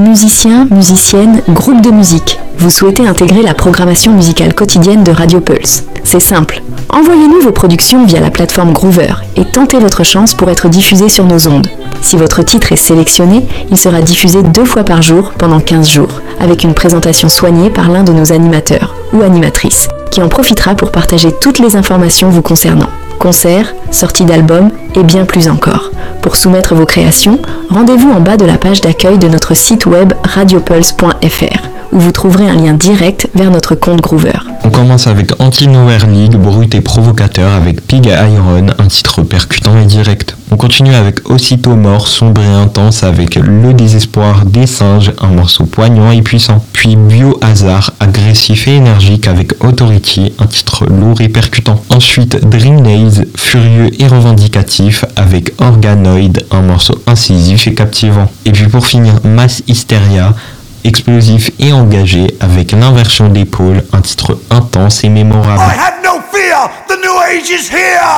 Musiciens, musiciennes, groupes de musique, vous souhaitez intégrer la programmation musicale quotidienne de Radio Pulse. C'est simple. Envoyez-nous vos productions via la plateforme Groover et tentez votre chance pour être diffusé sur nos ondes. Si votre titre est sélectionné, il sera diffusé 2 fois par jour pendant 15 jours, avec une présentation soignée par l'un de nos animateurs ou animatrices, qui en profitera pour partager toutes les informations vous concernant. Concerts, sorties d'albums et bien plus encore. Pour soumettre vos créations, rendez-vous en bas de la page d'accueil de notre site web radiopulse.fr, où vous trouverez un lien direct vers notre compte Groover. On commence avec Anti-Nowhere League, brut et provocateur avec Pig Iron, un titre percutant et direct. On continue avec Aussitôt Mort, sombre et intense avec Le désespoir des singes, un morceau poignant et puissant. Puis Biohazard, agressif et énergique avec Authority, un titre lourd et percutant. Ensuite Dream Naze, furieux et revendicatif avec Organoid, un morceau incisif et captivant. Et puis pour finir Mass Hysteria, explosif et engagé avec L'inversion d'épaule, un titre intense et mémorable.